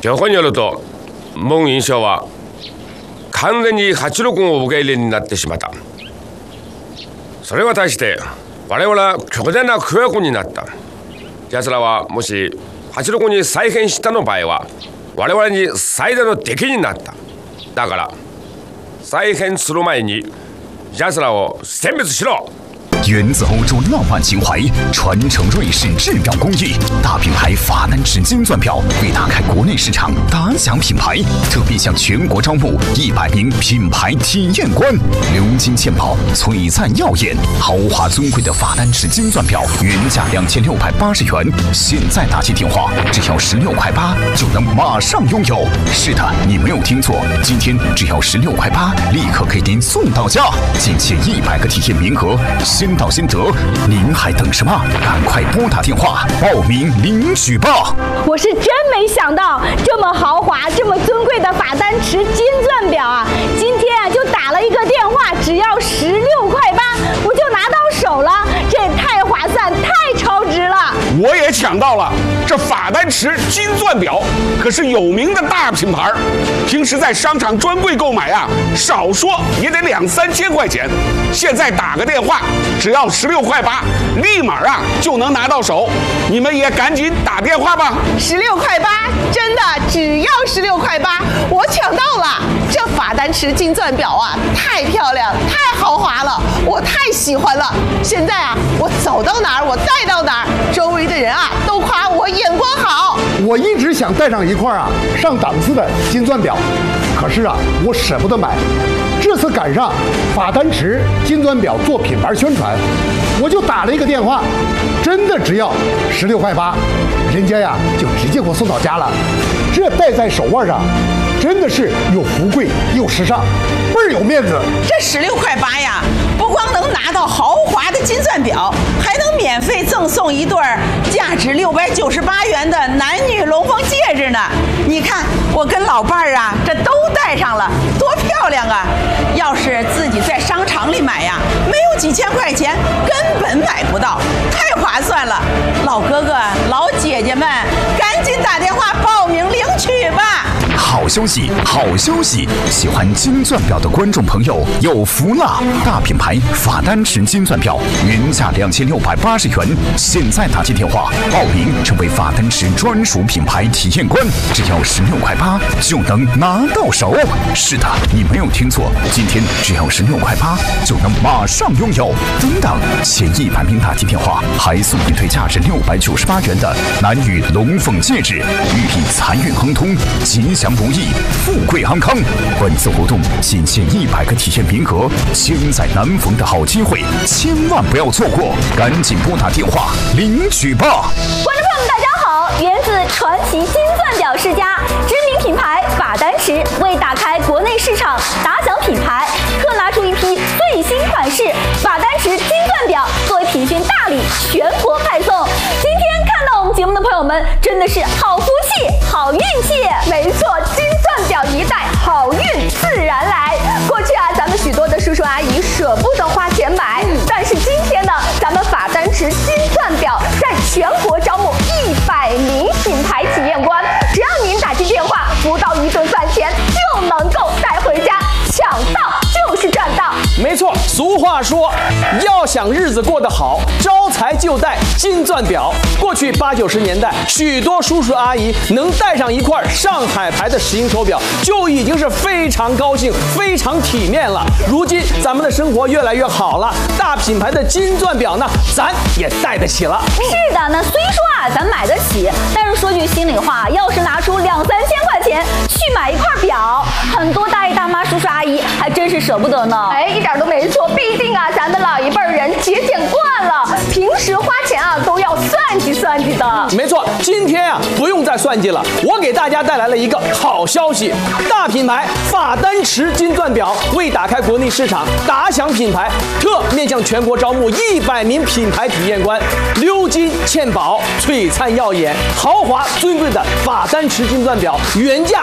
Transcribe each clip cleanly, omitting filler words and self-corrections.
情報によると文印象は完全に865を受け入れになってしまった。それは対して我々は強大な空白になった。奴らはもし86に再編したの場合は我々に最大の敵になった。だから再編する前に奴らを殲滅しろ。 源自欧洲浪漫情怀，传承瑞士制表工艺，大品牌法丹池金钻表为打开国内市场打响品牌，特别向全国招募100名品牌体验官，鎏金嵌宝，璀璨耀眼，豪华尊贵的法丹池金钻表，原价2680元，现在打进电话只要16块8就能马上拥有。是的，你没有听错，今天只要16块8，立刻给您送到家，仅限100个体验名额。先到先得，您还等什么？赶快拨打电话报名领取吧！ 我是真没想到，这么豪华、这么尊贵的法丹池金钻表啊，今天啊就打了一个电话，只要16块8，我就拿到手了，这也太划算、太超值了！ 我也抢到了，这法丹池金钻表可是有名的大品牌，平时在商场专柜购买啊，少说也得2、3千块钱，现在打个电话。只要16块8，立马啊就能拿到手，你们也赶紧打电话吧。 16块8，真的只要16块8，我抢到了！这法丹池金钻表啊，太漂亮、太豪华了，我太喜欢了。现在啊，我走到哪儿，我带到哪儿，周围的人啊都夸我眼光好。 我一直想带上一块啊上档次的金钻表，可是啊，我舍不得买。这次赶上法丹池金钻表做品牌宣传，我就打了一个电话，真的只要16块8，人家呀就直接给我送到家了。这戴在手腕上，真的是又富贵又时尚，倍儿有面子。 这16块8呀，不光能拿到豪华的金钻表，还能免费赠送一对价值698元的男女龙凤戒指呢。你看我跟老伴儿啊，这都戴上了，多漂亮啊！要是自己在商场里买呀，没有几千块钱根本买不到，太划算了。老哥哥、老姐姐们，赶紧打电话报名领取吧！ 好消息，好消息！喜欢金钻表的观众朋友有福了！大品牌法丹池金钻表原价2680元，现在打进电话报名成为法丹池专属品牌体验官，只要16块8就能拿到手。是的，你没有听错，今天只要16块8就能马上拥有。等等，前100名打进电话还送一对价值698元的男女龙凤戒指，寓意财运亨通、吉祥如意、富贵安康。本次活动仅限100个体验名额，千载难逢的好机会，千万不要错过，赶紧拨打电话领取吧！ 观众朋友们，大家好！源自传奇金钻表世家，知名品牌法丹池为打开国内市场打响品牌，特拿出一批最新款式法丹池金钻表作为品宣大礼，全国派送。今天看到我们节目的朋友们，真的是好福气、好运气。没错，金钻表一戴，好运自然来。过去啊，咱们许多的叔叔阿姨舍不得花钱买，但是今天呢，咱们法丹池金钻表在全国招募100名品牌体验官，只要您打进电话，不到1顿饭钱就能够带回家，抢到就是赚到。 没错，俗话说，要想日子过得好，招财就戴金钻表。过去80、90年代，许多叔叔阿姨能戴上一块上海牌的石英手表，就已经是非常高兴、非常体面了。如今咱们的生活越来越好了，大品牌的金钻表呢，咱也戴得起了。 是的，那虽说啊，咱买得起，但是说句心里话，要是拿出2、3千块钱去买一块表，很多大爷大妈、叔叔阿姨还真是舍不得呢。哎，一点都没错，毕竟啊，咱们老一辈人节俭惯了，平时花钱啊都要算计算计的。 没错，今天啊不用再算计了，我给大家带来了一个好消息，大品牌法丹池金钻表为打开国内市场打响品牌，特面向全国招募100名品牌体验官，鎏金嵌宝，璀璨耀眼，豪华尊贵的法丹池金钻表原价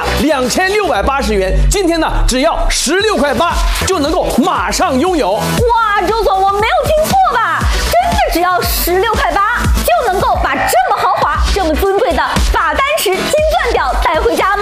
2680元，今天呢只要16块8就能够马上拥有。 哇，周总，我没有听错吧？真的只要16块8就能够把这么豪华、这么尊贵的法丹池金钻表带回家吗？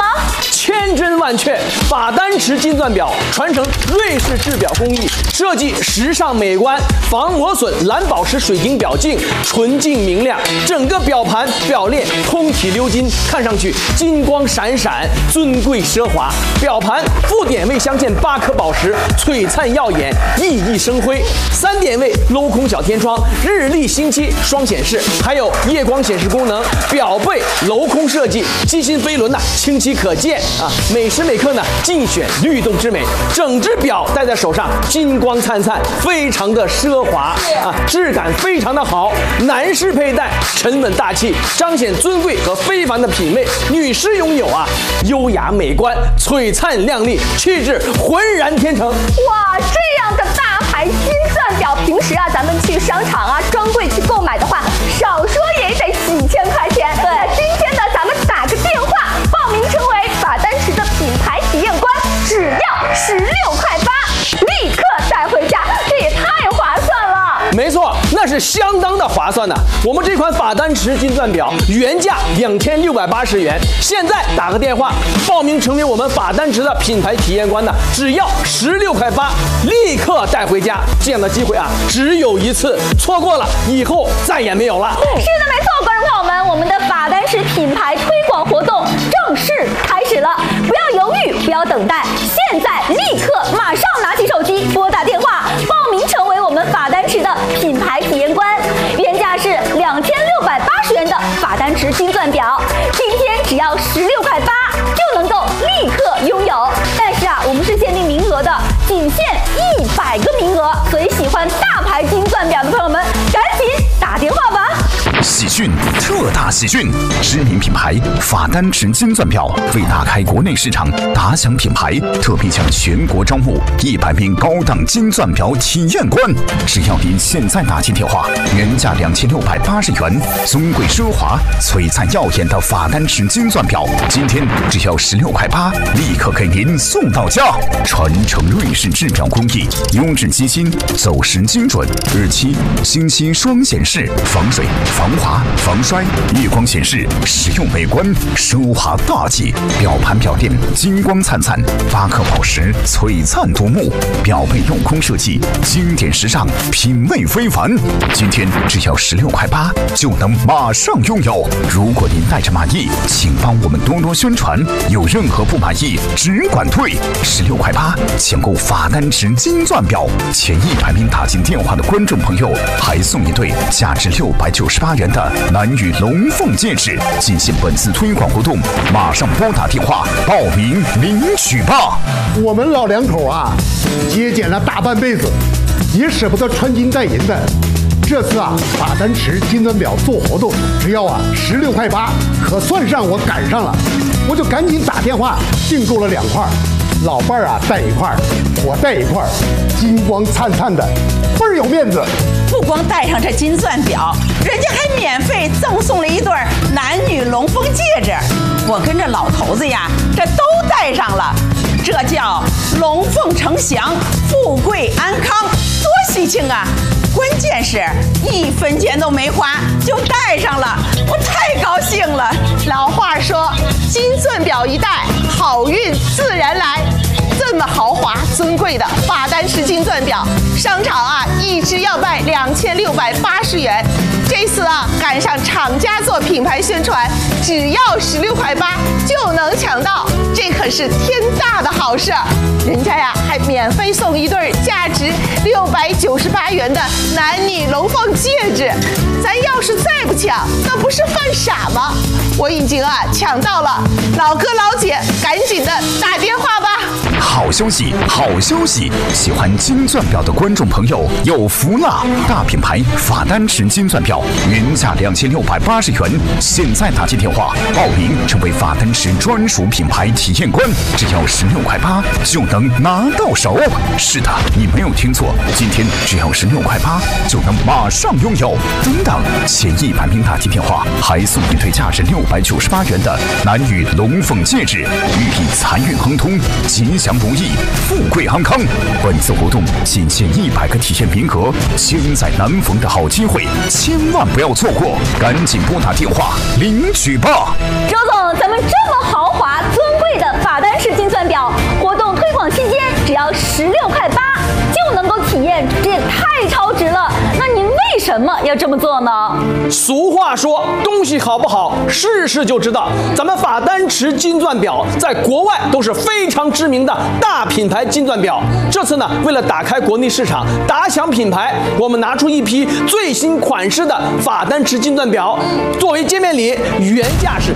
万雀法丹池金钻表，传承瑞士制表工艺，设计时尚美观，防磨损，蓝宝石水晶表镜，纯净明亮，整个表盘表链通体鎏金，看上去金光闪闪，尊贵奢华。表盘副点位镶嵌8颗宝石，璀璨耀眼，熠熠生辉。3点位镂空小天窗，日历星期双显示，还有夜光显示功能。表背镂空设计，机芯飞轮清晰可见啊，每时每刻尽显律动之美。整只表戴在手上，金光灿灿，非常的奢华啊，质感非常的好。男士佩戴沉稳大气，彰显尊贵和非凡的品味；女士拥有优雅美观，璀璨亮丽，气质浑然天成。 哇，这样的大牌金钻表，平时咱们去商场专柜去购买的话，少说也得几千块钱。对，今天咱们打个电话报名成为法丹池的品牌体验官，只要16.8块，立刻带回家，这也太划算了。 没错，那是相当的划算的。我们这款法丹池金钻表原价2680元，现在打个电话报名成为我们法丹池的品牌体验官只要16.8块，立刻带回家。这样的机会只有一次，错过了以后再也没有了。 是的，没错，观众朋友们，我们的法丹池品牌推广活动正式开始了，不要犹豫，不要等待，现在立刻马上拿起手机拨打电话报名成为我们法丹池的品牌体验官。原价是2680元的法丹池金钻表，今天只要16.8块就能够立刻拥有。但是我们是限定名额的，仅限100个名额，所以喜欢大牌金钻表的朋友们，赶紧打电话吧。 喜讯，特大喜讯！知名品牌法丹池金钻表为打开国内市场，打响品牌，特别向全国招募100名高档金钻表体验官。只要您现在打进电话，原价2680元，尊贵奢华、璀璨耀眼的法丹池金钻表，今天只要16.8块，立刻给您送到家。传承瑞士制表工艺，优质机芯，走时精准，日期、星期双显示，防水、防滑、防摔，夜光显示，实用美观，奢华大气。表盘表链金光灿灿，8颗宝石璀璨夺目，表背镂空设计，经典时尚，品味非凡。今天只要16.8块就能马上拥有。如果您带着满意，请帮我们多多宣传，有任何不满意只管退。16.8块抢购法丹池金钻表，前100名打进电话的观众朋友还送一对价值698元的男女龙凤戒指。进行本次推广活动，马上拨打电话报名领取吧。 我们老两口节俭了大半辈子，也舍不得穿金戴银的。这次法丹池金钻表做活动，只要16.8块，可算上我赶上了。我就赶紧打电话订购了2块，老伴儿戴1块，我戴1块，金光灿灿的，倍儿有面子。 不光戴上这金钻表，人家还免费赠送了一对男女龙凤戒指。我跟这老头子这都戴上了，这叫龙凤呈祥，富贵安康，多喜庆啊！关键是1分钱都没花就戴上了，我太高兴了。 老话说，金钻表一戴，好运自然来。这么豪华尊贵的法丹池金钻表，商场一只要卖2680元。这次赶上厂家做品牌宣传，只要16.8块就能抢到，这可是天大的好事。人家还免费送一对价值698元的男女龙凤戒指，咱要是再不抢，那不是犯傻吗？我已经抢到了，老哥老姐赶紧的打电话吧。 好消息，好消息！喜欢金钻表的观众朋友有福了！大品牌法丹池金钻表原价2680元，现在打进电话报名成为法丹池专属品牌体验官，只要16.8块就能拿到手。是的，你没有听错，今天只要16.8块就能马上拥有。等等，前100名打进电话还送一对价值698元的男女龙凤戒指，寓意财运亨通，吉祥如意，富贵安康。本次活动仅限100个体验名额，千载难逢的好机会，千万不要错过，赶紧拨打电话领取吧。 周总，咱们这么豪华尊贵的法丹池金钻什么要这么做呢？ 俗话说，东西好不好，试试就知道。咱们法丹池金钻表在国外都是非常知名的大品牌金钻表。这次呢，为了打开国内市场，打响品牌，我们拿出一批最新款式的法丹池金钻表，作为见面礼，原价是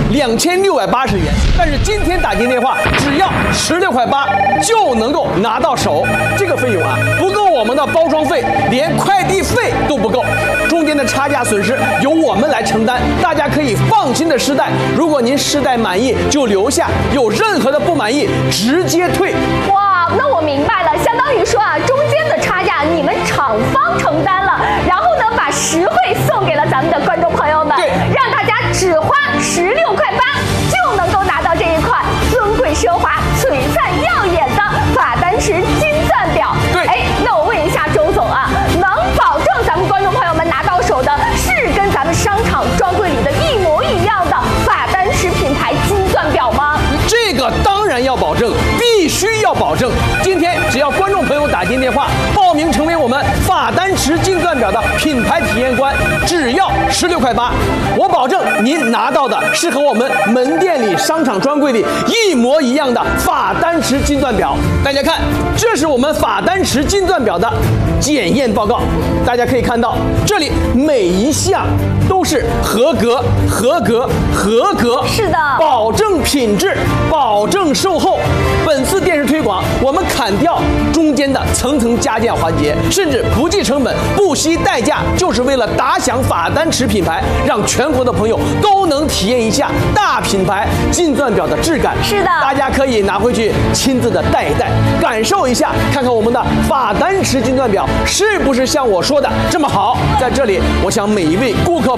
2680元，但是今天打进电话只要16块8就能够拿到手。这个费用啊，不够我们的包装费，连快递费都不够，中间的差价损失由我们来承担，大家可以放心的试戴。如果您试戴满意就留下，有任何的不满意直接退。 哇，那我明白了，相当于说啊，中间的差价你们厂方承担了，然后呢，把实惠送给了咱们的观众朋友们， 对， 让大家只花16块8就能够拿到这一款尊贵奢华、璀璨耀眼的法丹池金钻表。 对， 哎，那我问一下周总啊，能保证咱们观众朋友们拿到手的是跟咱们商场专柜里的一模一样的法丹池品牌金钻表吗？ 这个当然要保证，必须要保证。今天只要观众朋友打进电话报名成为我们法丹池金钻表的品牌体验官，只要16块8，我保证您拿到的是和我们门店里、商场专柜里一模一样的法丹池金钻表。大家看，这是我们法丹池金钻表的检验报告，大家可以看到，这里每一项都是合格、合格、合格， 是的， 保证品质，保证售后。本次电视推广，我们砍掉中间的层层加价环节，甚至不计成本、不惜代价，就是为了打响法丹池品牌，让全国的朋友都能体验一下大品牌金钻表的质感。 是的， 大家可以拿回去亲自的戴一戴，感受一下，看看我们的法丹池金钻表是不是像我说的这么好。在这里，我向每一位顾客